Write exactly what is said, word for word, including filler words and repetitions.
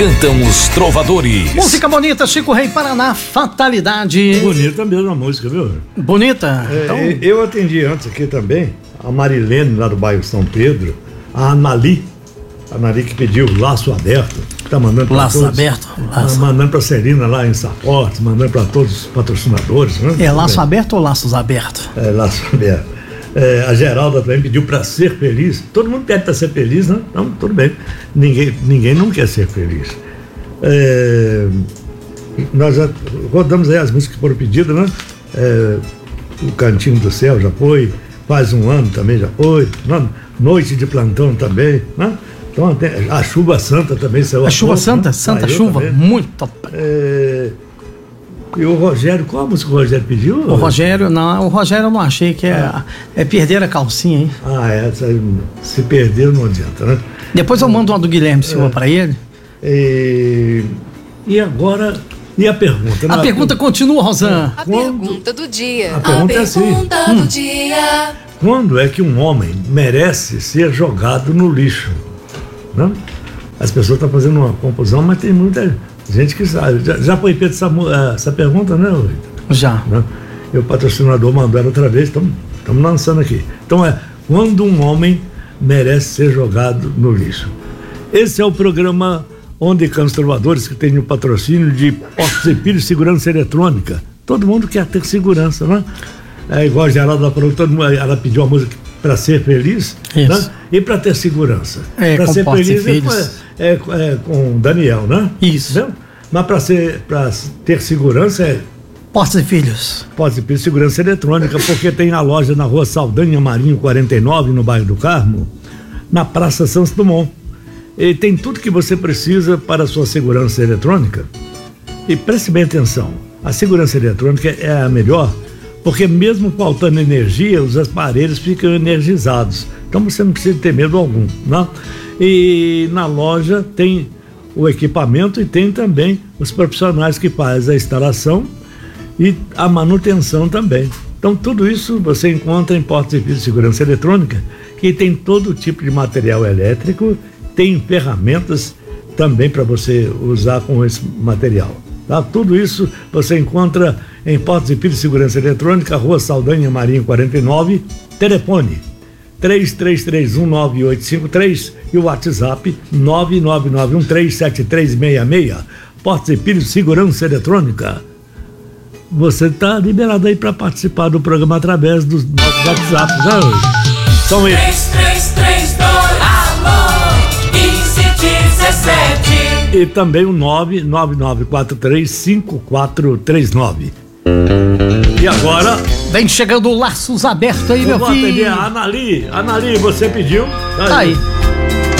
Cantam os trovadores. Música bonita, Chico Rei Paraná, Fatalidade. Bonita mesmo a música, viu? Bonita? É, então... Eu atendi antes aqui também a Marilene, lá do bairro São Pedro, a Anali, a Anali que pediu Laço Aberto, tá mandando para Laço todos. Aberto? Laço. Tá mandando para Celina lá em Saportes, mandando para todos os patrocinadores, né? É Laço é. Aberto ou Laços Abertos? É, Laço Aberto. É, a Geralda também pediu para ser feliz. Todo mundo pede para ser feliz, né? Então, tudo bem. Ninguém, ninguém não quer ser feliz. É, nós já rodamos aí as músicas que foram pedidas, né? É, o Cantinho do Céu já foi, faz um ano também já foi, né? Noite de Plantão também, né? Então até, a Chuva Santa também saiu. A Chuva pouco, Santa, né? Santa Saiu Chuva, também. Muito top. É, e o Rogério, qual a música que o Rogério pediu? O Rogério, não, o Rogério eu não achei, que é, ah. é perder a calcinha, hein? Ah, é, se perder não adianta, né? Depois eu mando uma do Guilherme Silva é. para ele. E, e agora, e a pergunta? A pergunta continua, Rosana. A quando, pergunta do dia. A pergunta, a é assim, pergunta do hum. dia. Quando é que um homem merece ser jogado no lixo? Não? As pessoas estão fazendo uma confusão, mas tem muita gente que sabe. Já, já foi feita essa, essa pergunta, né, Rita? Já. Não? E o patrocinador mandou ela outra vez, estamos lançando aqui. Então é, quando um homem merece ser jogado no lixo? Esse é o programa Onde Cantos Trovadores, que tem o patrocínio de Portos e Pilhas, segurança eletrônica. Todo mundo quer ter segurança, né? É igual a Geralda falou, todo mundo, ela pediu uma música para ser feliz, né? E para ter segurança. É, para ser feliz é, é, é, é com o Daniel, né? Isso. Entendeu? Mas para ser, para ter segurança é Portos e Filhos. Portos e Filhos, segurança eletrônica, porque tem a loja na Rua Saldanha Marinho quarenta e nove, no bairro do Carmo, na Praça Santos Dumont. E tem tudo que você precisa para a sua segurança eletrônica. E preste bem atenção, a segurança eletrônica é a melhor, porque mesmo faltando energia, os aparelhos ficam energizados. Então você não precisa ter medo algum, né? E na loja tem o equipamento e tem também os profissionais que fazem a instalação e a manutenção também. Então tudo isso você encontra em Portos e Filhos de Segurança Eletrônica, que tem todo tipo de material elétrico, tem ferramentas também para você usar com esse material. Tá? Tudo isso você encontra em Portos e Filhos de Segurança Eletrônica, Rua Saldanha Marinho quarenta e nove, telefone três três três um nove oito cinco três e o WhatsApp nove nove nove um três sete três seis seis. Portos e Filhos de Segurança Eletrônica. Você está liberado aí para participar do programa através dos nossos WhatsApps, né? São eles. três três três dois, alô, quinze dezessete. E também o nove nove nove quatro três cinco quatro três nove. E agora? Vem chegando o Laços Abertos aí, meu filho. A Anali, Anali, você pediu? Tá aí.